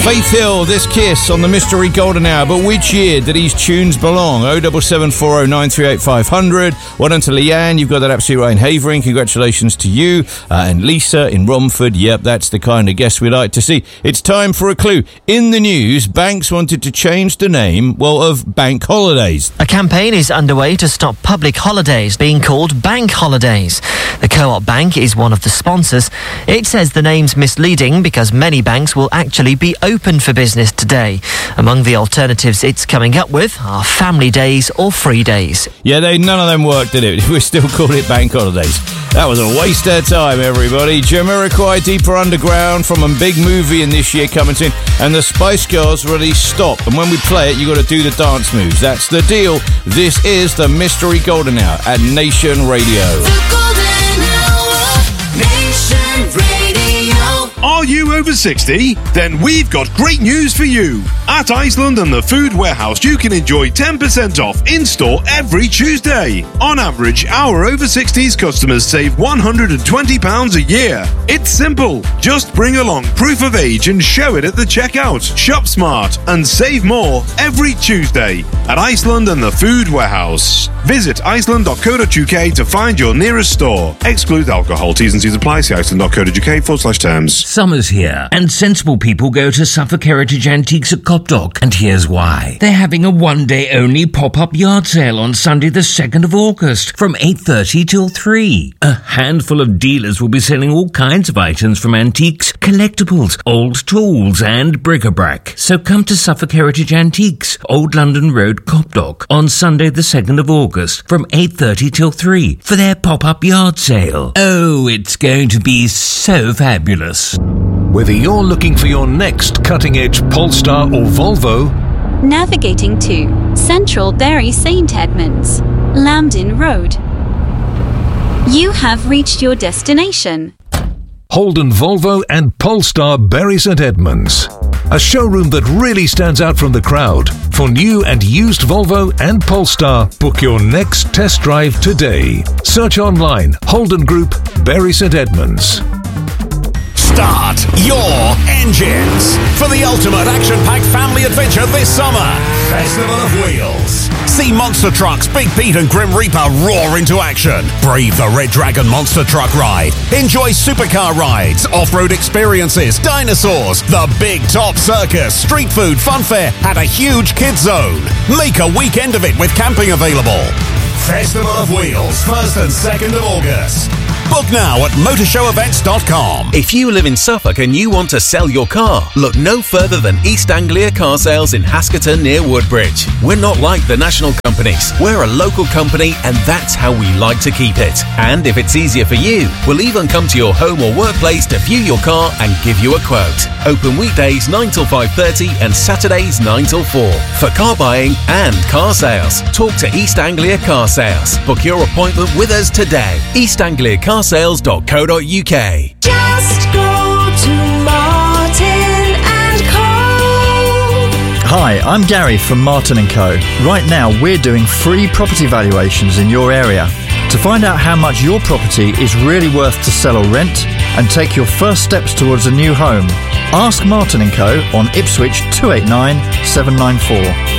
Faith Hill, This Kiss on the Mystery Golden Hour. But which year do these tunes belong? 07740938500. Well done to Leanne. You've got that absolutely right in Havering. Congratulations to you. And Lisa in Romford. Yep, that's the kind of guest we like to see. It's time for a clue. In the news, banks wanted to change the name, of bank holidays. A campaign is underway to stop public holidays being called bank holidays. The Co-op Bank is one of the sponsors. It says the name's misleading because many banks will actually be open for business today. Among the alternatives it's coming up with are family days or free days. Yeah, none of them worked, did it? We still called it bank holidays. That was a waste of time, everybody. Jamiroquai, Deeper Underground from a big movie in this year coming soon. And the Spice Girls release Stop. And when we play it, you got to do the dance moves. That's the deal. This is the Mystery Golden Hour at Nation Radio. The Golden Hour, Nation Radio. Are you over 60? Then we've got great news for you. At Iceland and the Food Warehouse, you can enjoy 10% off in-store every Tuesday. On average, our over 60s customers save £120 a year. It's simple. Just bring along proof of age and show it at the checkout. Shop smart and save more every Tuesday at Iceland and the Food Warehouse. Visit iceland.co.uk to find your nearest store. Exclude alcohol. T's and C's apply. See iceland.co.uk/terms. Summer's here, and sensible people go to Suffolk Heritage Antiques at Copdock, and here's why. They're having a one-day-only pop-up yard sale on Sunday the 2nd of August from 8:30 till 3. A handful of dealers will be selling all kinds of items from antiques, collectibles, old tools and bric-a-brac. So come to Suffolk Heritage Antiques, Old London Road, Copdock, on Sunday the 2nd of August from 8:30 till 3 for their pop-up yard sale. Oh, it's going to be so fabulous. Whether you're looking for your next cutting-edge Polestar or Volvo, navigating to Central Bury St Edmunds, Lambden Road, you have reached your destination. Holden Volvo and Polestar Bury St Edmunds. A showroom that really stands out from the crowd. For new and used Volvo and Polestar, book your next test drive today. Search online, Holden Group, Bury St Edmunds. Start your engines for the ultimate action-packed family adventure this summer. Festival of Wheels. See monster trucks Big Pete and Grim Reaper roar into action. Brave the Red Dragon monster truck ride. Enjoy supercar rides, off-road experiences, dinosaurs, the Big Top Circus, street food, fun fair, and a huge kids zone. Make a weekend of it with camping available. Festival of Wheels, 1st and 2nd of August. Book now at motorshow-events.com. If you live in Suffolk and you want to sell your car, look no further than East Anglia Car Sales in Haskerton near Woodbridge. We're not like the national companies. We're a local company and that's how we like to keep it. And if it's easier for you, we'll even come to your home or workplace to view your car and give you a quote. Open weekdays 9 till 5:30 and Saturdays 9 till 4. For car buying and car sales, talk to East Anglia Car Sales. Book your appointment with us today. eastanglia.carsales.co.uk. Just go to Martin & Co. Hi, I'm Gary from Martin & Co. Right now we're doing free property valuations in your area. To find out how much your property is really worth to sell or rent and take your first steps towards a new home, ask Martin & Co. on Ipswich 289 794.